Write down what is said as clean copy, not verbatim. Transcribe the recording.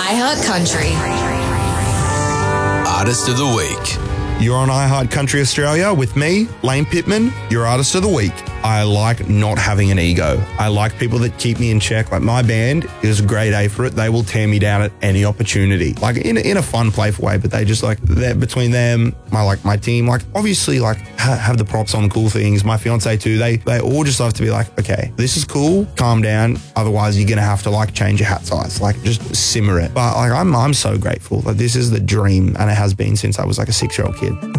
iHeart Country. Artist of the Week. You're on iHeart Country Australia with me, Lane Pittman, your Artist of the Week. I like not having an ego. I like people that keep me in check. Like my band is grade A for it. They will tear me down at any opportunity. Like in a fun, playful way, but they just like, between them, my team, like obviously like have the props on cool things. My fiance too, they all just love to be like, okay, this is cool, calm down. Otherwise you're going to have to like change your hat size, like just simmer it. But like I'm so grateful that this is the dream and it has been since I was like a 6-year-old kid.